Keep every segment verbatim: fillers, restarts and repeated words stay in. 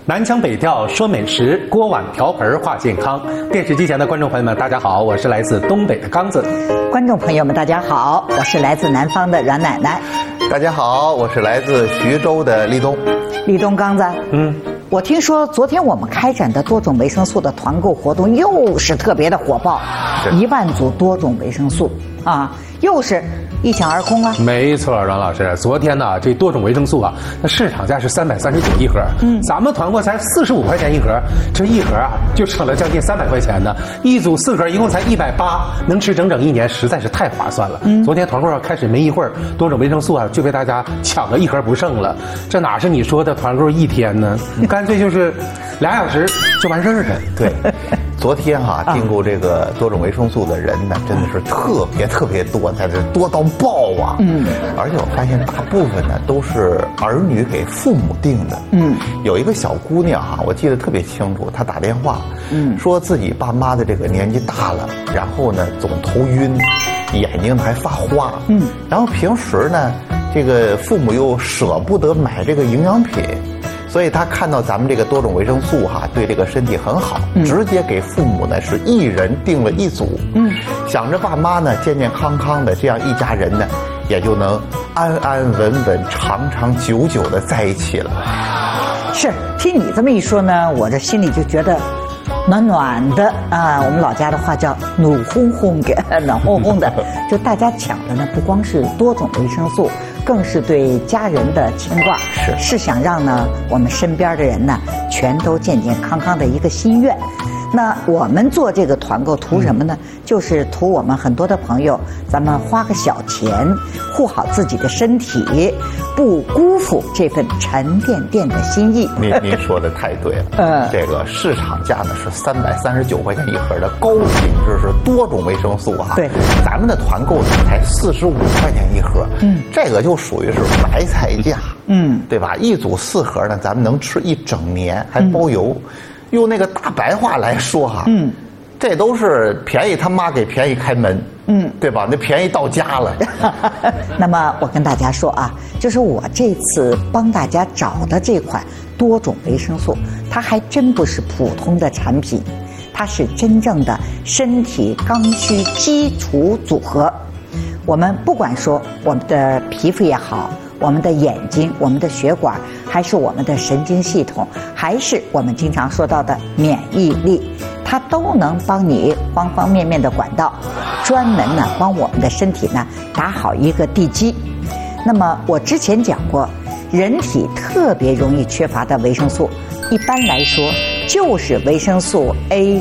南腔北调说美食，锅碗瓢盆话健康。电视机前的观众朋友们，大家好，我是来自东北的刚子。 观众朋友们，大家好，我是来自南方的阮奶奶。 大家好，我是来自徐州的立冬。 立冬刚子，嗯，我听说昨天我们开展的多种维生素的团购活动又是特别的火爆，一万组多种维生素啊，又是一抢而空啊！ 没错，阮老师，昨天呢，这多种维生素啊，那市场价是三百三十九一盒，嗯，咱们团购才四十五块钱一盒，这一盒啊就省了将近三百块钱呢。一组四盒，一共才一百八，能吃整整一年，实在是太划算了。嗯，昨天团购开始没一会儿，多种维生素啊就被大家抢个一盒不剩了。这哪是你说的团购一天呢？干脆就是俩小时就完事儿了。 对。昨天哈、啊，订购这个多种维生素的人呢，真的是特别特别多，在这多到爆啊！嗯，而且我发现大部分呢都是儿女给父母订的。嗯，有一个小姑娘哈、啊，我记得特别清楚，她打电话，嗯，说自己爸妈的这个年纪大了，然后呢总头晕，眼睛还发花，嗯，然后平时呢，这个父母又舍不得买这个营养品。所以他看到咱们这个多种维生素哈、啊，对这个身体很好，嗯、直接给父母呢是一人订了一组，嗯，想着爸妈呢健健康康的，这样一家人呢也就能安安稳稳、长长久久的在一起了。 是，听你这么一说呢，我这心里就觉得暖暖的啊，我们老家的话叫暖烘烘的，暖烘烘的。就大家抢的呢，不光是多种维生素，更是对家人的牵挂，是是想让呢我们身边的人呢全都健健康康的一个心愿。那我们做这个团购图什么呢？就是图我们很多的朋友，咱们花个小钱，护好自己的身体，不辜负这份沉甸甸的心意。 您您说的太对了，嗯，这个市场价呢是三百三十九块钱一盒的高品质是多种维生素啊，对，咱们的团购呢才四十五块钱一盒，嗯，这个就属于是白菜价，嗯，对吧？一组四盒呢，咱们能吃一整年，还包邮。嗯，用那个大白话来说哈、啊，嗯，这都是便宜他妈给便宜开门，嗯，对吧？那便宜到家了。 那么我跟大家说啊，就是我这次帮大家找的这款多种维生素，它还真不是普通的产品，它是真正的身体刚需基础组合。我们不管说我们的皮肤也好，我们的眼睛，我们的血管，还是我们的神经系统，还是我们经常说到的免疫力，它都能帮你方方面面的管道，专门呢帮我们的身体呢打好一个地基。那么我之前讲过，人体特别容易缺乏的维生素，一般来说就是维生素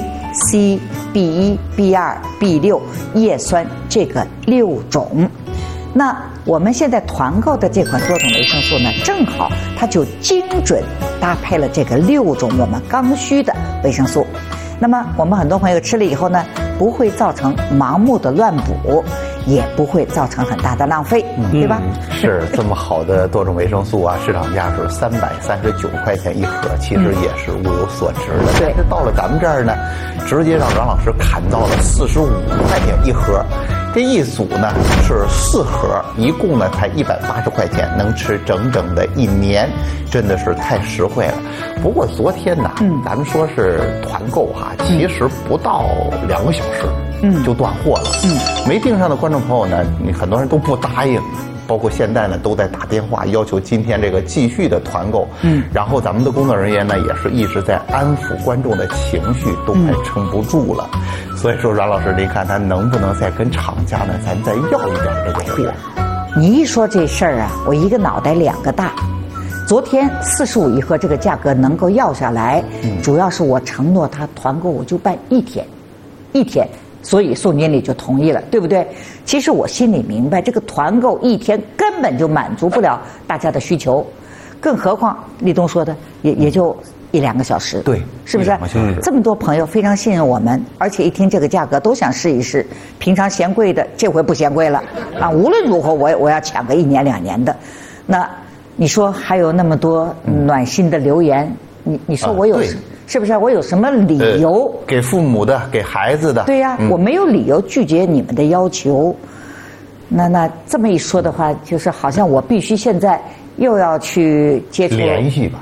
A、C、B 一、B 二、B 六、叶酸这个六种。那我们现在团购的这款多种维生素呢，正好它就精准搭配了这个六种我们刚需的维生素。那么我们很多朋友吃了以后呢，不会造成盲目的乱补，也不会造成很大的浪费，嗯、对吧？ 是这么好的多种维生素啊，市场价是三百三十九块钱一盒，其实也是物有所值的。但是到了咱们这儿呢，直接让阮老师砍到了四十五块钱一盒。这一组呢是四盒，一共呢才一百八十块钱，能吃整整的一年，真的是太实惠了。不过昨天呢，嗯，咱们说是团购哈、啊，其实不到两个小时，嗯，就断货了。嗯，没订上的观众朋友呢，你很多人都不答应。包括现在呢，都在打电话要求今天这个继续的团购，嗯，然后咱们的工作人员呢，也是一直在安抚观众的情绪，都快撑不住了。嗯、所以说，阮老师，您看他能不能再跟厂家呢，咱再要一点这个货？ 你一说这事儿啊，我一个脑袋两个大。昨天四十五一盒这个价格能够要下来，嗯、主要是我承诺他团购我就办一天，一天。所以宋经理就同意了，对不对？其实我心里明白，这个团购一天根本就满足不了大家的需求，更何况立冬说的也也就一两个小时， 对， 是不是？这么多朋友非常信任我们，而且一听这个价格都想试一试，平常嫌贵的这回不嫌贵了啊！无论如何，我我要抢个一年两年的。那你说还有那么多暖心的留言，你你说我有？啊是不是我有什么理由、 呃、给父母的给孩子的？ 对呀、啊嗯，我没有理由拒绝你们的要求。那那这么一说的话，就是好像我必须现在又要去接触联系吧，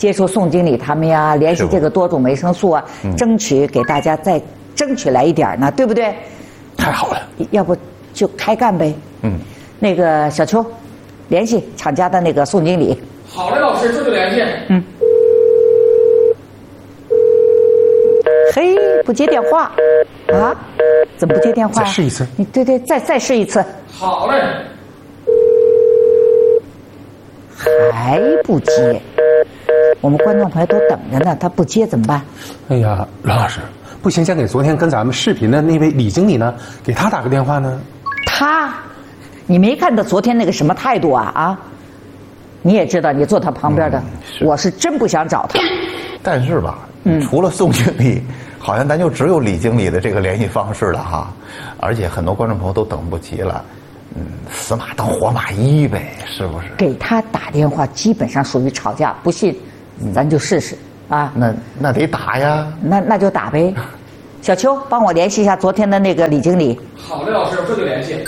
接触宋经理他们呀，联系这个多种维生素啊，嗯、争取给大家再争取来一点呢，对不对？ 太好了， 要不就开干呗。嗯，那个小邱，联系厂家的那个宋经理。 好嘞，老师，这就联系。嗯。 嘿，不接电话啊？怎么不接电话？ 再试一次。 你对对，再再试一次。 好嘞。 还不接，我们观众朋友都等着呢，他不接怎么办？ 哎呀，阮老师，不行，先给昨天跟咱们视频的那位李经理呢，给他打个电话呢。 他，你没看到昨天那个什么态度啊啊？你也知道，你坐他旁边的，嗯、是我是真不想找他。 但是吧，嗯，除了宋经理，好像咱就只有李经理的这个联系方式了哈，而且很多观众朋友都等不及了。嗯，死马当活马医呗，是不是？ 给他打电话基本上属于吵架，不信，咱就试试啊。 那那得打呀。 那那就打呗。小邱，帮我联系一下昨天的那个李经理。 好嘞，老师，这就联系。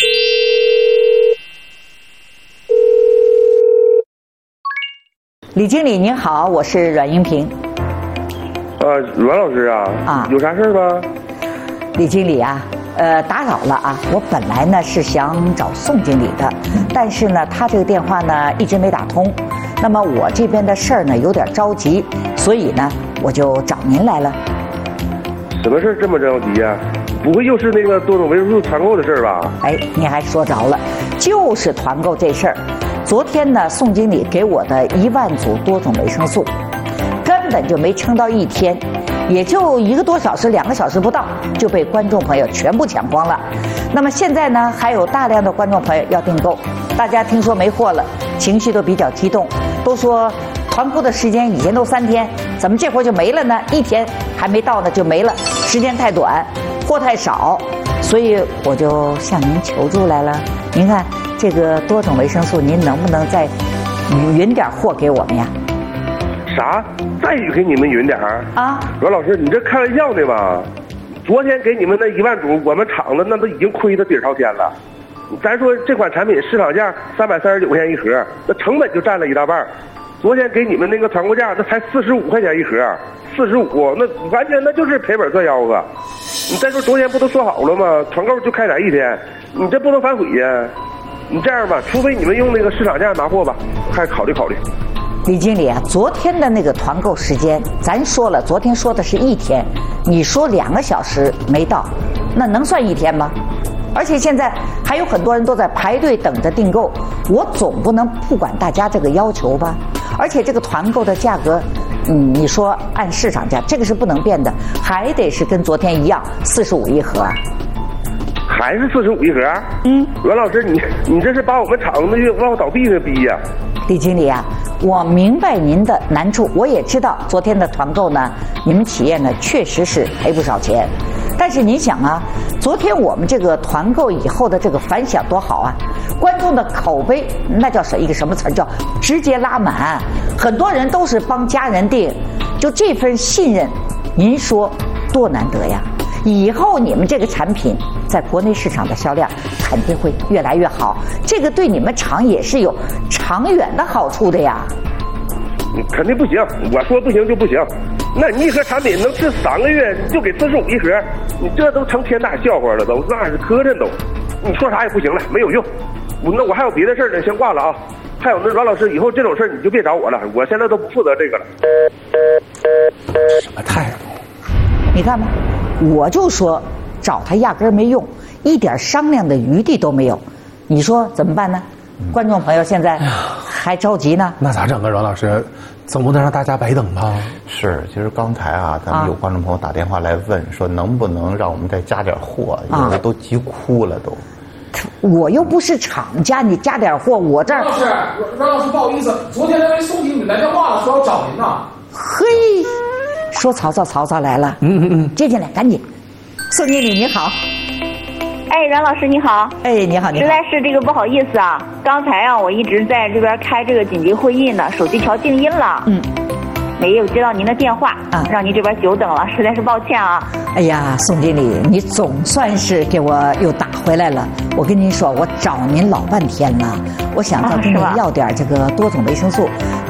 李经理您好，我是阮英平。 呃，阮老师啊，啊，有啥事吗？ 李经理啊。呃，打扰了啊！我本来呢是想找宋经理的，但是呢，他这个电话呢一直没打通。那么我这边的事儿呢有点着急，所以呢我就找您来了。 什么事儿这么着急呀？不会又是那个多种维生素团购的事儿吧？ 哎，你还说着了，就是团购这事儿。昨天呢，宋经理给我的一万组多种维生素，根本就没撑到一天。也就一个多小时，两个小时不到就被观众朋友全部抢光了。那么现在呢，还有大量的观众朋友要订购，大家听说没货了，情绪都比较激动，都说团购的时间以前都三天，怎么这会儿就没了呢？一天还没到呢就没了，时间太短，货太少，所以我就向您求助来了。您看这个多种维生素，您能不能再匀点货给我们呀？ 啥？再给你们匀点儿啊？阮老师，你这开玩笑呢吧？昨天给你们那一万组，我们厂子那都已经亏得底儿朝天了。咱说这款产品市场价三百三十九块钱一盒，那成本就占了一大半。昨天给你们那个团购价，那才四十五块钱一盒，四十五，那完全那就是赔本赚吆喝。你再说昨天不都说好了吗？团购就开展一天，你这不能反悔呀。你这样吧，除非你们用那个市场价拿货吧，还考虑考虑。 李经理啊，昨天的那个团购时间，咱说了，昨天说的是一天，你说两个小时没到，那能算一天吗？而且现在还有很多人都在排队等着订购，我总不能不管大家这个要求吧？而且这个团购的价格，嗯，你说按市场价，这个是不能变的，还得是跟昨天一样，四十五一盒。 还是四十五一盒？嗯，阮老师，你你这是把我们厂子往倒闭的逼呀！ 李经理啊，我明白您的难处，我也知道昨天的团购呢，你们企业呢确实是赔不少钱。但是您想啊，昨天我们这个团购以后的这个反响多好啊，观众的口碑那叫什一个什么词儿，叫直接拉满，很多人都是帮家人订，就这份信任，您说多难得呀！以后你们这个产品在国内市场的销量肯定会越来越好，这个对你们厂也是有长远的好处的呀。 肯定不行，我说不行就不行。那你一盒产品能吃三个月，就给四十五一盒，你这都成天大笑话了都，那是磕碜都。你说啥也不行了，没有用。我那我还有别的事呢，先挂了啊。还有那阮老师，以后这种事你就别找我了，我现在都不负责这个了。 什么态度？ 你看吧，我就说找他压根儿没用，一点商量的余地都没有。你说怎么办呢？嗯、观众朋友现在还着急呢。 那咋整啊，阮老师？总不能让大家白等吧？ 是，其实刚才啊，咱们有观众朋友打电话来问，啊、说能不能让我们再加点货，有的都急哭了都。 我又不是厂家，你加点货，我这儿。 阮老师，阮老师不好意思，昨天那位宋经理来电话了，说要找您呢。 嘿，说曹操，曹操来了。 嗯嗯嗯， 接进来，赶紧。宋经理你好。 哎，阮老师你好。 哎，你好，你好。 实在是这个不好意思啊，刚才啊我一直在这边开这个紧急会议呢，手机调静音了。嗯。没有接到您的电话啊，让您这边久等了，实在是抱歉啊。 哎呀，宋经理，你总算是给我又打回来了。我跟您说，我找您老半天了，我想再跟您要点这个多种维生素，啊、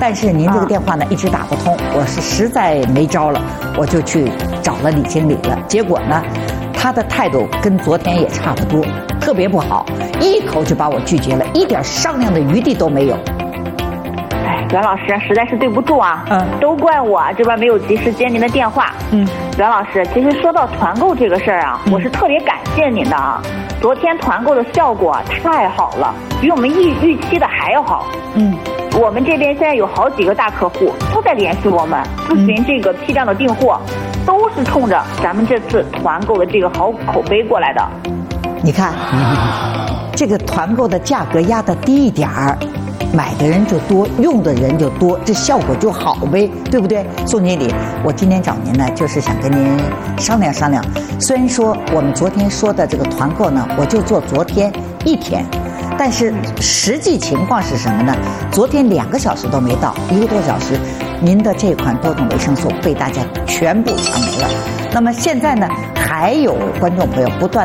但是您这个电话呢一直打不通，我是实在没招了，我就去找了李经理了。结果呢，他的态度跟昨天也差不多，特别不好，一口就把我拒绝了，一点商量的余地都没有。 哎，袁老师实在是对不住啊，嗯，都怪我这边没有及时接您的电话。嗯，袁老师，其实说到团购这个事儿啊，嗯、我是特别感谢您的啊。昨天团购的效果太好了，比我们预预期的还要好。嗯，我们这边现在有好几个大客户都在联系我们咨询这个批量的订货，嗯、都是冲着咱们这次团购的这个好口碑过来的。 你看，这个团购的价格压得低一点儿。买的人就多，用的人就多，这效果就好呗，对不对？宋经理，我今天找您呢，就是想跟您商量商量。虽然说我们昨天说的这个团购呢，我就做昨天一天，但是实际情况是什么呢？昨天两个小时都没到，一个多小时，您的这款多种维生素被大家全部抢没了。那么现在呢，还有观众朋友不断